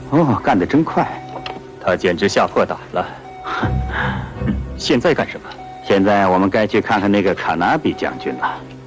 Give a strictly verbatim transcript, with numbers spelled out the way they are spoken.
哦，干得真快。 他简直吓破胆了。现在干什么？ 现在我们该去看看那个卡纳比将军了。